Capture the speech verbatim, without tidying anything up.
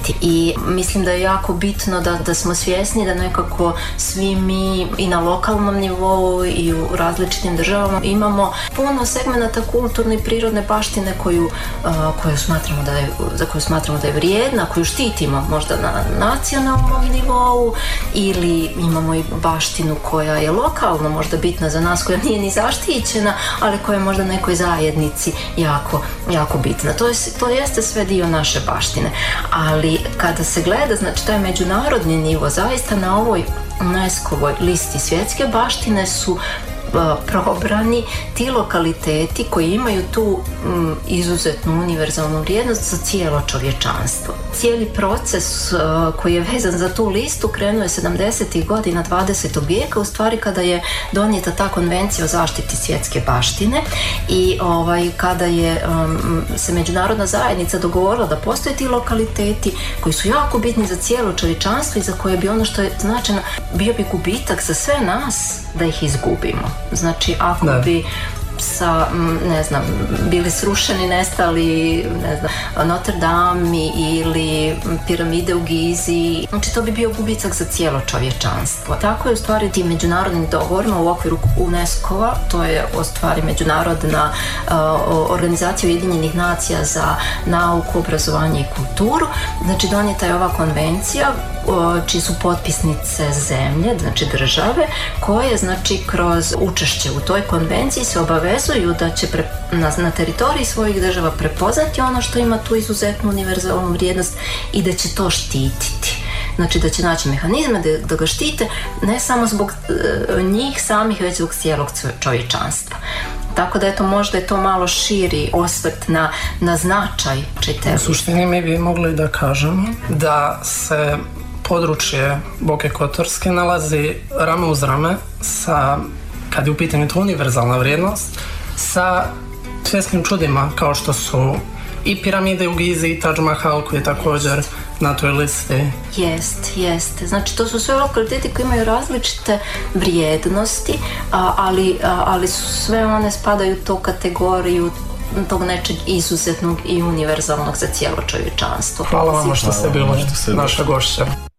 kvaliteti. I mislim da je jako bitno da, da smo svjesni da nekako svi mi i na lokalnom nivou i u različitim državama imamo puno segmenata kulturne i prirodne baštine koju, uh, koju smatramo da je, za koju smatramo da je vrijedna, koju štitimo možda na nacionalnom nivou, ili imamo i baštinu koja je lokalno možda bitna za nas, koja nije ni zaštićena, ali koja je možda nekoj zajednici jako, jako bitna. To, je, to jeste sve dio naše baštine. Ali kada se gleda, znači taj međunarodni nivo, zaista na ovoj UNESCO-voj listi svjetske baštine su probrani ti lokaliteti koji imaju tu m, izuzetnu univerzalnu vrijednost za cijelo čovječanstvo. Cijeli proces uh, koji je vezan za tu listu krenuo je sedamdesetih godina dvadesetog vijeka, u stvari kada je donijeta ta konvencija o zaštiti svjetske baštine i ovaj, kada je um, se međunarodna zajednica dogovorila da postoje ti lokaliteti koji su jako bitni za cijelo čovječanstvo i za koje bi ono što je značajno bio bi gubitak za sve nas da ih izgubimo. Znači, ako da. bi sa, ne znam, bili srušeni, nestali, ne znam, Notre Dame ili piramide u Gizi, znači to bi bio gubitak za cijelo čovječanstvo. Tako je u stvari tim međunarodnim dogovorima u okviru UNESCO-a, to je u stvari međunarodna uh, organizacija Ujedinjenih nacija za nauku, obrazovanje i kulturu, znači donijeta je ova konvencija čiji su potpisnice zemlje, znači države, koje znači kroz učešće u toj konvenciji se obavezuju da će pre, na, na teritoriji svojih država prepoznati ono što ima tu izuzetnu univerzalnu vrijednost i da će to štititi. Znači da će naći mehanizme da, da ga štite ne samo zbog e, njih samih, već zbog cijelog čovječanstva. Tako da eto, možda je to malo širi osvrt na, na značaj čitave. U suštini mi bi mogli da kažemo da se područje Boke Kotorske nalazi rame uz rame sa, kad je u pitanju to univerzalna vrijednost, sa svjetskim čudima kao što su i piramide u Gizi i Taj Mahal koji je također na toj listi. Jest, jest. Znači to su sve lokaliteti koji imaju različite vrijednosti, ali, ali sve one spadaju u tu kategoriju tog nečeg izuzetnog i univerzalnog za cijelo čovječanstvo. Hvala vam što ste bili naša gošća.